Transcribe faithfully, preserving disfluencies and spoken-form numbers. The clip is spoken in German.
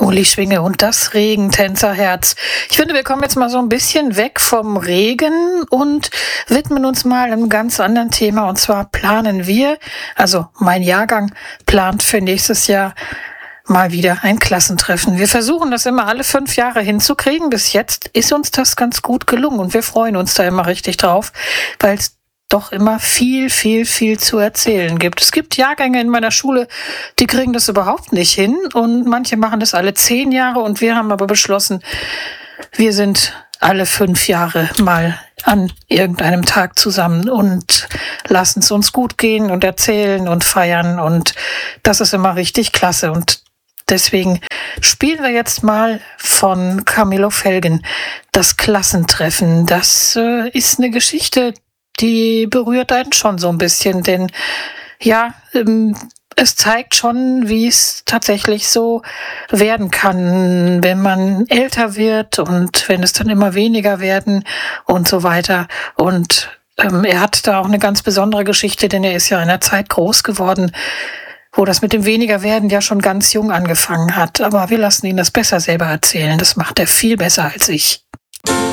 Uli Schwinge und das Regentänzerherz. Ich finde, wir kommen jetzt mal so ein bisschen weg vom Regen und widmen uns mal einem ganz anderen Thema. Und zwar planen wir, also mein Jahrgang plant für nächstes Jahr mal wieder ein Klassentreffen. Wir versuchen das immer alle fünf Jahre hinzukriegen. Bis jetzt ist uns das ganz gut gelungen und wir freuen uns da immer richtig drauf, weil es doch immer viel, viel, viel zu erzählen gibt. Es gibt Jahrgänge in meiner Schule, die kriegen das überhaupt nicht hin und manche machen das alle zehn Jahre und wir haben aber beschlossen, wir sind alle fünf Jahre mal an irgendeinem Tag zusammen und lassen es uns gut gehen und erzählen und feiern und das ist immer richtig klasse und deswegen spielen wir jetzt mal von Camillo Felgen das Klassentreffen. Das äh, ist eine Geschichte, die berührt einen schon so ein bisschen, denn ja, ähm, es zeigt schon, wie es tatsächlich so werden kann, wenn man älter wird und wenn es dann immer weniger werden und so weiter. Und ähm, er hat da auch eine ganz besondere Geschichte, denn er ist ja in einer Zeit groß geworden, wo das mit dem Wenigerwerden ja schon ganz jung angefangen hat. Aber wir lassen ihn das besser selber erzählen. Das macht er viel besser als ich.